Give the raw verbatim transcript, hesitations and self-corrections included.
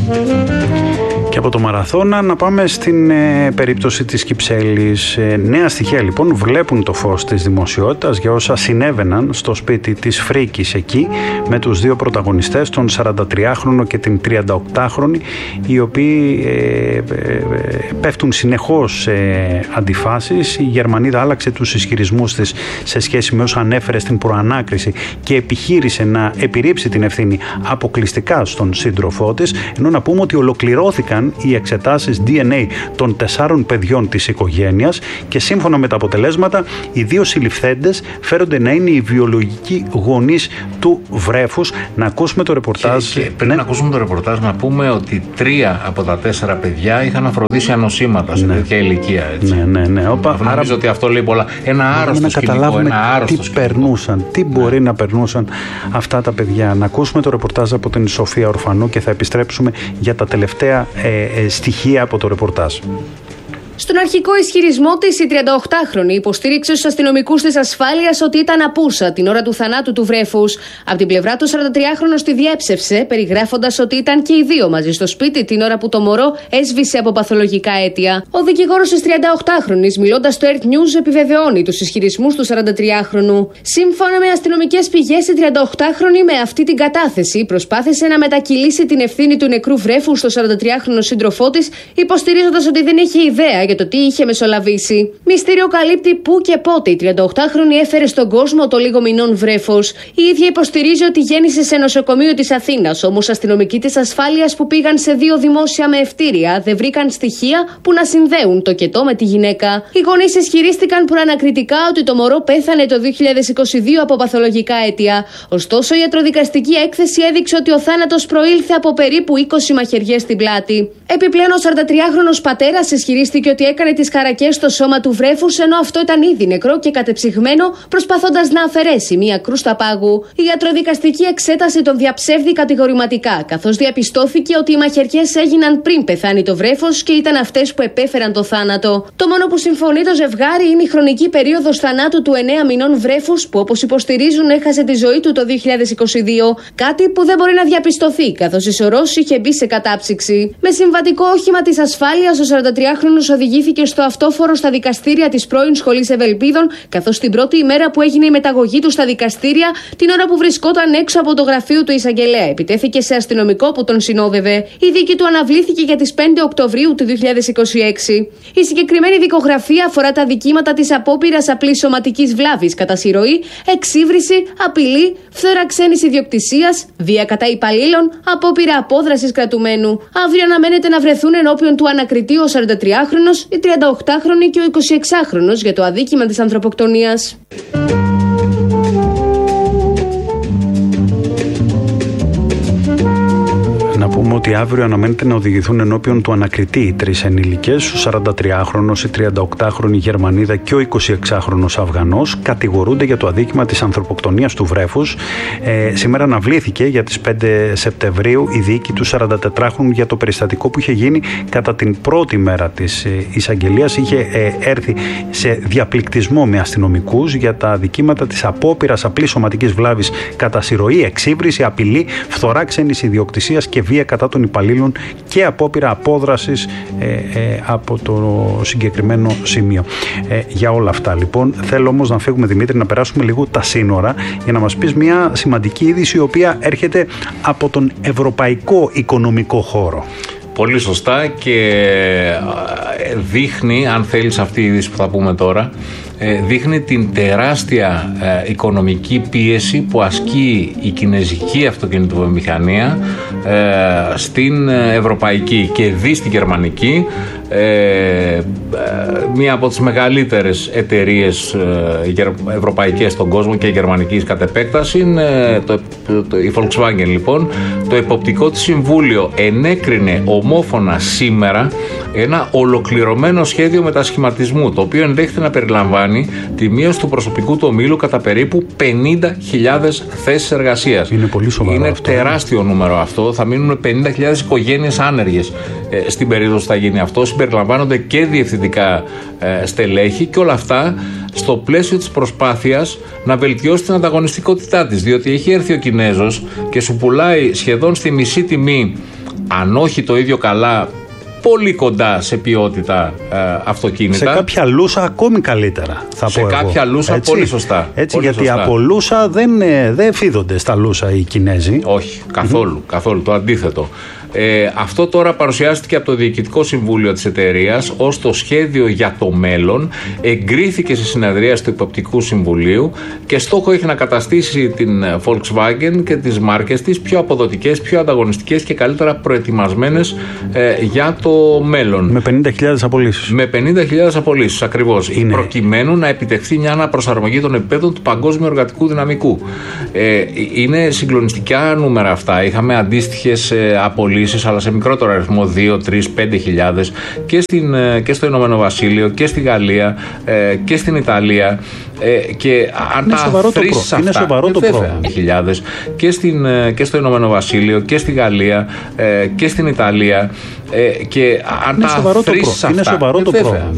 Και από το μαραθώνα να πάμε στην ε, περίπτωση της Κυψέλης. Ε, νέα στοιχεία λοιπόν βλέπουν το φως της δημοσιότητας για όσα συνέβαιναν στο σπίτι της Φρίκης εκεί με τους δύο πρωταγωνιστές, τον σαραντατριάχρονο και την τριανταοκτάχρονη, οι οποίοι ε, ε, πέφτουν συνεχώς σε αντιφάσεις. Η Γερμανίδα άλλαξε τους ισχυρισμούς της σε σχέση με όσα ανέφερε στην προανάκριση και επιχείρησε να επιρρύψει την ευθύνη αποκλειστικά στον σύντροφό της, ενώ να πούμε ότι ολοκληρώθηκαν οι εξετάσεις ντι εν έι των τεσσάρων παιδιών της οικογένειας και σύμφωνα με τα αποτελέσματα οι δύο συλληφθέντες φέρονται να είναι οι βιολογικοί γονείς του βρέφους. Να ακούσουμε το ρεπορτάζ. Και, και πριν ναι. να ακούσουμε το ρεπορτάζ, να πούμε ότι τρία από τα τέσσερα παιδιά είχαν αφροδίσια νοσήματα σε ναι. τέτοια ηλικία. Έτσι. Ναι, ναι, ναι. Όπα, νομίζω άρα... ότι αυτό λέει πολλά. Ένα άρρωστο σκηνικό. Ένα άρρωστο τι σκηνικό. περνούσαν, τι μπορεί ναι. να περνούσαν αυτά τα παιδιά. Να ακούσουμε το ρεπορτάζ από την Σοφία Ορφανού και θα επιστρέψουμε για τα τελευταία ε, ε, στοιχεία από το ρεπορτάζ. Στον αρχικό ισχυρισμό της, η τριανταοκτάχρονη υποστήριξε στους αστυνομικούς της ασφάλειας ότι ήταν απούσα την ώρα του θανάτου του βρέφους. Από την πλευρά του, ο σαραντατριάχρονος τη διέψευσε, περιγράφοντας ότι ήταν και οι δύο μαζί στο σπίτι την ώρα που το μωρό έσβησε από παθολογικά αίτια. Ο δικηγόρος της τριανταοκτάχρονης, μιλώντας στο Earth News, επιβεβαιώνει τους ισχυρισμούς του σαραντατριάχρονου. Σύμφωνα με αστυνομικές πηγές, η τριανταοκτάχρονη με αυτή την κατάθεση προσπάθησε να μετακυλήσει την ευθύνη του νεκρού βρέφου στο σαραντατριάχρονο σύντροφό της, υποστηρίζοντας ότι δεν είχε ιδέα για το τι είχε μεσολαβήσει. Μυστήριο καλύπτει πού και πότε η τριανταοκτάχρονη έφερε στον κόσμο το λίγο μηνών βρέφος. Η ίδια υποστηρίζει ότι γέννησε σε νοσοκομείο της Αθήνας, όμως αστυνομικοί της ασφάλειας που πήγαν σε δύο δημόσια με ευτήρια δεν βρήκαν στοιχεία που να συνδέουν το κετό με τη γυναίκα. Οι γονείς ισχυρίστηκαν προανακριτικά ότι το μωρό πέθανε το δύο χιλιάδες είκοσι δύο από παθολογικά αίτια. Ωστόσο, η ιατροδικαστική έκθεση έδειξε ότι ο θάνατος προήλθε από περίπου είκοσι μαχαιριές στην πλάτη. Επιπλέον, ο σαραντατριάχρονος πατέρας ισχυρίστηκε ότι έκανε τις χαρακές στο σώμα του βρέφους, ενώ αυτό ήταν ήδη νεκρό και κατεψυγμένο, προσπαθώντας να αφαιρέσει μία κρούστα πάγου. Η ιατροδικαστική εξέταση τον διαψεύδει κατηγορηματικά, καθώς διαπιστώθηκε ότι οι μαχαιριές έγιναν πριν πεθάνει το βρέφος και ήταν αυτές που επέφεραν το θάνατο. Το μόνο που συμφωνεί το ζευγάρι είναι η χρονική περίοδος θανάτου του εννέα μηνών βρέφους, που όπως υποστηρίζουν έχασε τη ζωή του το δύο χιλιάδες είκοσι δύο. Κάτι που δεν μπορεί να διαπιστωθεί, καθώς η σωρός είχε μπει σε κατάψυξη. Με συμβατικό όχημα της ασφάλειας, ο σαραντατριάχρονος οδηγήθηκε στο αυτόφορο στα δικαστήρια της πρώην Σχολής Ευελπίδων, καθώς την πρώτη ημέρα που έγινε η μεταγωγή του στα δικαστήρια, την ώρα που βρισκόταν έξω από το γραφείο του εισαγγελέα, επιτέθηκε σε αστυνομικό που τον συνόδευε. Η δίκη του αναβλήθηκε για τις πέντε Οκτωβρίου του δύο χιλιάδες είκοσι έξι. Η συγκεκριμένη δικογραφία αφορά τα δικήματα της απόπειρας απλής σωματικής βλάβης κατά συρροή, εξύβριση, απειλή, φθορά ξένης ιδιοκτησίας, βία κατά υπαλλήλων, απόπειρα απόδρασης κρατουμένου. Αύριο αναμένεται να βρεθούν ενώπιον του ανακριτή ο σαραντατριάχρονος, η τριανταοκτάχρονη και ο εικοσιεξάχρονος για το αδίκημα της ανθρωποκτονίας. Να πούμε ότι αύριο αναμένεται να οδηγηθούν ενώπιον του ανακριτή οι τρεις ενήλικες, ο σαραντατριάχρονος, η τριανταοκτάχρονη Γερμανίδα και ο εικοσιεξάχρονος Αφγανός. Κατηγορούνται για το αδίκημα της ανθρωποκτονίας του βρέφους. Ε, σήμερα αναβλήθηκε για τις πέντε Σεπτεμβρίου η δίκη του σαραντατετράχρονου για το περιστατικό που είχε γίνει κατά την πρώτη μέρα της εισαγγελίας. Είχε ε, έρθει σε διαπληκτισμό με αστυνομικούς για τα αδικήματα της απόπειρας απλής σωματικής βλάβης κατά συρροή, εξύβριση, απειλή, φθορά ξένης ιδιοκτησίας και βία κατά των υπαλλήλων και απόπειρα απόδρασης ε, ε, από το συγκεκριμένο σημείο. Ε, για όλα αυτά λοιπόν θέλω όμως να φύγουμε, Δημήτρη, να περάσουμε λίγο τα σύνορα για να μας πεις μια σημαντική είδηση η οποία έρχεται από τον ευρωπαϊκό οικονομικό χώρο. Πολύ σωστά, και δείχνει, αν θέλεις αυτή η είδηση που θα πούμε τώρα, δείχνει την τεράστια οικονομική πίεση που ασκεί η κινέζικη αυτοκινητοβιομηχανία στην ευρωπαϊκή και δι στη γερμανική. Ε, μία από τις μεγαλύτερες εταιρείες ε, ευρωπαϊκές στον κόσμο και γερμανικής κατ' επέκταση είναι το, το, η Volkswagen. Λοιπόν, το εποπτικό της συμβούλιο ενέκρινε ομόφωνα σήμερα ένα ολοκληρωμένο σχέδιο μετασχηματισμού, το οποίο ενδέχεται να περιλαμβάνει τη μείωση του προσωπικού του ομίλου κατά περίπου πενήντα χιλιάδες θέσεις εργασίας. Είναι πολύ σοβαρό. Είναι αυτό. τεράστιο νούμερο αυτό. Θα μείνουν πενήντα χιλιάδες οικογένειες άνεργες ε, στην περίοδο που θα γίνει αυτό. Συμπεριλαμβάνονται και διευθυντικά ε, στελέχη, και όλα αυτά στο πλαίσιο της προσπάθειας να βελτιώσει την ανταγωνιστικότητά της. Διότι έχει έρθει ο Κινέζος και σου πουλάει σχεδόν στη μισή τιμή αν όχι το ίδιο καλά, πολύ κοντά σε ποιότητα ε, αυτοκίνητα. Σε κάποια λούσα ακόμη καλύτερα, θα σε πω εγώ. Σε κάποια λούσα έτσι, πολύ σωστά. Έτσι, πολύ γιατί σωστά. από λούσα δεν, δεν φίδονται στα λούσα οι Κινέζοι. Όχι, καθόλου, mm-hmm. καθόλου, το αντίθετο. Ε, αυτό τώρα παρουσιάστηκε από το Διοικητικό Συμβούλιο της εταιρείας ως το σχέδιο για το μέλλον, εγκρίθηκε στη συνεδρία του Υποπτικού Συμβουλίου και στόχο έχει να καταστήσει την Volkswagen και τις μάρκες της πιο αποδοτικές, πιο ανταγωνιστικές και καλύτερα προετοιμασμένες ε, για το μέλλον. Με πενήντα χιλιάδες απολύσεις. Με πενήντα χιλιάδες απολύσεις, ακριβώς. Είναι... προκειμένου να επιτευχθεί μια αναπροσαρμογή των επιπέδων του παγκόσμιου εργατικού δυναμικού. Ε, είναι συγκλονιστικά νούμερα αυτά. Είχαμε αντίστοιχες ε, απολύσεις, αλλά σε μικρότερο αριθμό, δύο, τρεις, πέντε χιλιάδες και, στην, και στο Ηνωμένο Βασίλειο και στη Γαλλία ε, και στην Ιταλία. Ε, και αν είναι τα σοβαρό το, προ... αυτά, είναι σοβαρό το πρόβλημα. Χιλιάδες και, στην, και στο Ηνωμένο Βασίλειο και στη Γαλλία ε, και στην Ιταλία. Ε, και αν είναι τα σοβαρό το, προ... αυτά, είναι σοβαρό το πρόβλημα.